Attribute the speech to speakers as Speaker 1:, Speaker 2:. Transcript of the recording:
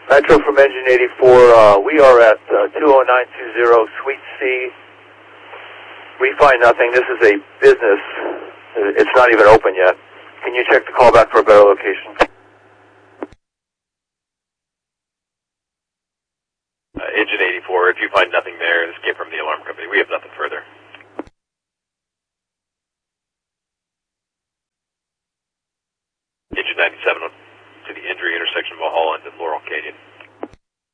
Speaker 1: Metro from Engine 84, we are at 20920 Suite C. We find nothing. This is a business. It's not even open yet. Can you check the callback for a better location?
Speaker 2: Engine 84, if you find nothing there, this came from the alarm company. We have nothing further. Engine 97 to the Injury intersection of Mulholland and Laurel Canyon.